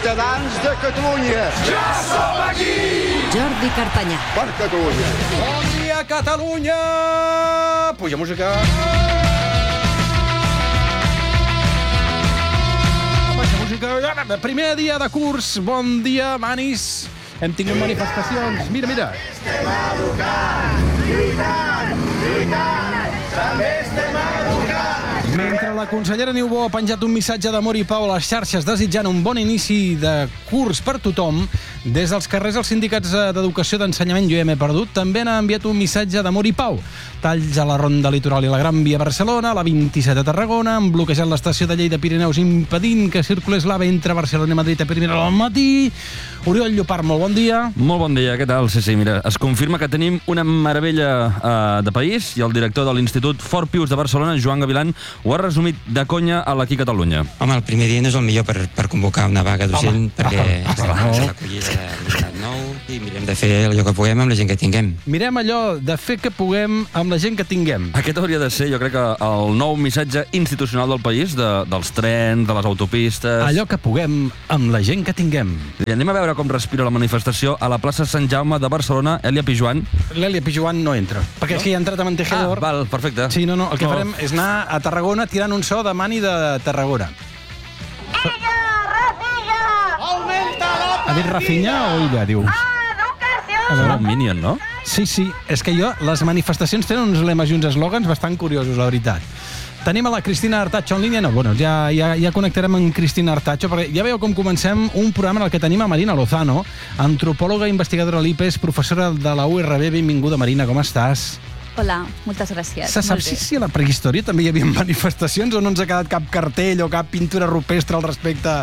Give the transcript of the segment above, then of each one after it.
ciutadans de Catalunya. Ja som aquí! Jordi Cartanyà. Per Catalunya. Bon dia, Catalunya! Puja música. Baixa música. Primer dia de curs. Bon dia, manis. Hem tingut manifestacions. Mira, mira. Estem educant, lluitant, també estem educant. Mentre la consellera Niubó ha penjat un missatge d'amor i pau a les xarxes desitjant un bon inici de curs per tothom, des dels carrers els sindicats d'educació d'ensenyament, jo ja m'he perdut, també han enviat un missatge d'amor i pau. Talls a la Ronda Litoral i la Gran Via a Barcelona, la 27 a Tarragona, han bloquejat l'estació de Lleida Pirineus impedint que circulés l'AVE entre Barcelona i Madrid a primera hora al matí. Oriol Llopart, molt bon dia. Molt bon dia, què tal? Sí, mira, es confirma que tenim una meravella de país i el director de l'Institut Fort Pius de Barcelona, Joan Gavilan, ho ha resumit de conya a l'Aquí Catalunya. Home, el primer dia no és el millor per convocar una vaga docent, perquè estem a l'acollida de l'alumnat nou i mirem de fer allò que puguem amb la gent que tinguem. Mirem allò de fer que puguem amb la gent que tinguem. Aquest hauria de ser, jo crec, que el nou missatge institucional del país, dels trens, de les autopistes... Allò que puguem amb la gent que tinguem. I anem a veure com respira la manifestació a la plaça Sant Jaume de Barcelona. Èlia Pijuan. L'Èlia Pijuan no entra, perquè és que hi ha entrat amb en Tejedor. Val, perfecte. Sí, no, el que farem és anar a Tarragona tirant un so de mani de Tarragona. Ella, Rafinha! Augmenta la... Ha dit Rafinha o ella, dius? Educació! Serà un Minion, no? Sí, és que les manifestacions tenen uns lemes i uns eslògans bastant curiosos, la veritat. Tenim a la Cristina Artacho en línia? No, bueno, ja connectarem amb Cristina Artacho, perquè ja veieu com comencem un programa en el que tenim a Marina Lozano, antropòloga i investigadora a l'IPES, professora de la URB. Benvinguda, Marina, com estàs? Hola, moltes gràcies. Se sap si a la prehistòria també hi havia manifestacions o no ens ha quedat cap cartell o cap pintura rupestre al respecte?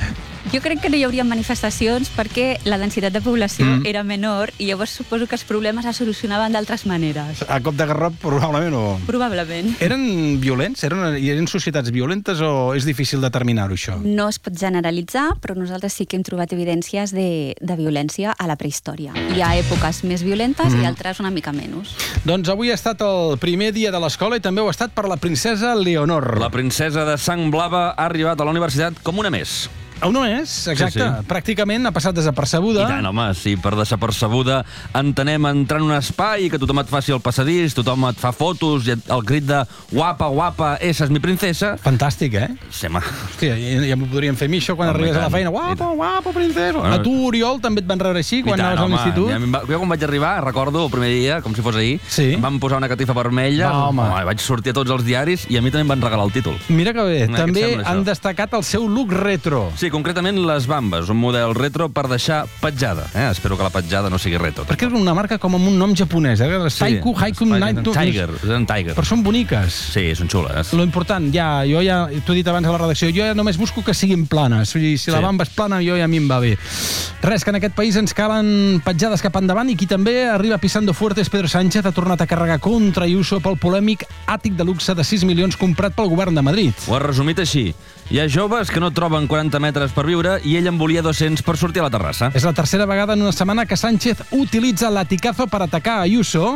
Jo crec que no hi hauria manifestacions perquè la densitat de població era menor i llavors suposo que els problemes es solucionaven d'altres maneres. A cop de garrot, probablement, o...? Probablement. Eren violents? Eren societats violentes o és difícil determinar-ho, això? No es pot generalitzar, però nosaltres sí que hem trobat evidències de violència a la prehistòria. Hi ha èpoques més violentes i altres una mica menys. Doncs avui ha estat el primer dia de l'escola i també ho ha estat per la princesa Leonor. La princesa de sang blava ha arribat a la universitat com una més. No és, exacte. Sí. Pràcticament ha passat desapercebuda. I tant, home, sí, per desapercebuda entenem entrar en un espai, que tothom et faci el passadís, tothom et fa fotos, i el crit de guapa, guapa, esa és mi princesa. Fantàstic, eh? Sí, home. Hòstia, ja m'ho podríem fer a mi, això, quan arribes a la feina. Guapa, guapa, princesa. A tu, Oriol, també et van rebre així, quan anaves a l'institut? Jo, quan vaig arribar, recordo, el primer dia, com si fos ahir, em van posar una catifa vermella, vaig sortir a tots els diaris i a mi també em van regalar el títol. Mira que bé. També han destacat el seu look retro. Sí, concretament les Bambes, un model retro per deixar petjada. Espero que la petjada no sigui retro. Perquè és una marca com amb un nom japonès, Taiku, Haiku, Naitu... Tiger. Però són boniques. Sí, són xules. Lo important, jo ja t'ho he dit abans a la redacció, jo ja només busco que siguin planes. Si la Bamba és plana, a mi em va bé. Res, que en aquest país ens calen petjades cap endavant i qui també arriba pisando fuerte és Pedro Sánchez, ha tornat a carregar contra Ayuso pel polèmic àtic de luxe de 6 milions comprat pel govern de Madrid. Ho ha resumit així. Hi ha joves que no troben 40 metres per viure i ell en volia 200 per sortir a la terrassa. És la tercera vegada en una setmana que Sánchez utilitza l'aticazo per atacar Ayuso.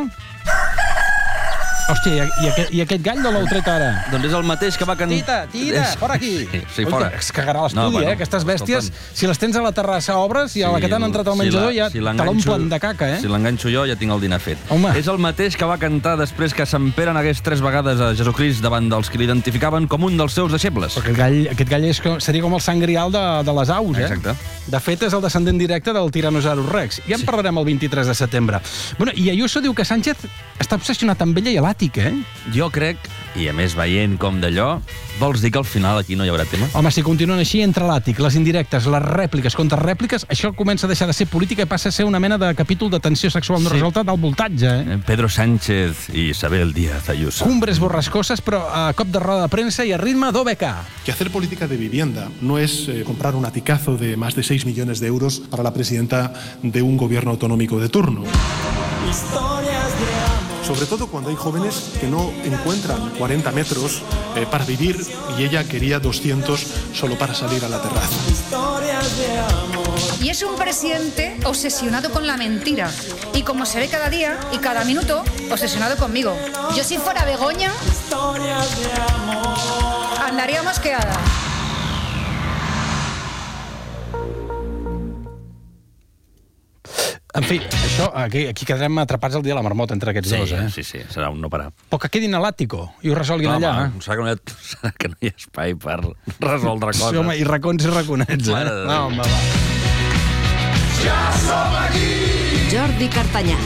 Hòstia, i aquest gall no l'heu tret ara? Doncs és el mateix que va cantar... Tira, fora aquí! Sí, fora. Es cagarà l'estudi, Aquestes bèsties, si les tens a la terrassa obres i a la que t'han entrat al menjador ja te l'omplen de caca, Si l'enganxo jo ja tinc el dinar fet. Home. És el mateix que va cantar després que Sant Pere negués 3 vegades a Jesucrist davant dels que l'identificaven com un dels seus deixebles. Aquest gall seria com el sangrial de les aus, Exacte. De fet, és el descendent directe del Tyrannosaurus Rex. Ja en parlarem el 23 de setembre. Bueno, i Ayuso diu que Sánchez està obsessionat amb ella i l'àtic, Jo crec, i a més veient com d'allò, vols dir que al final aquí no hi haurà tema? Home, si continuen així, entre l'àtic, les indirectes, les rèpliques, contrarèpliques, això comença a deixar de ser política i passa a ser una mena de capítol de tensió sexual no resolta del voltatge, Pedro Sánchez i Isabel Díaz Ayuso. Cumbres borrascoses, però a cop de roda de premsa i a ritme d'OBK. Que hacer política de vivienda no es comprar un aticazo de más de 6 millones de euros para la presidenta de un gobierno autonómico de turno. Sobre todo cuando hay jóvenes que no encuentran 40 metros para vivir y ella quería 200 solo para salir a la terraza. Y es un presidente obsesionado con la mentira. Y como se ve cada día y cada minuto, obsesionado conmigo. Yo si fuera Begoña, andaría mosqueada. En fi, això, aquí quedarem atrapats el dia de la marmota entre aquests dos, eh? Sí, serà un no parar. Però que quedin a l'àtico i ho resolguin allà. Serà que no hi ha espai per resoldre coses. Sí, home, i racons i raconets, eh? No, home, va. Ja som aquí! Jordi Cartanyà.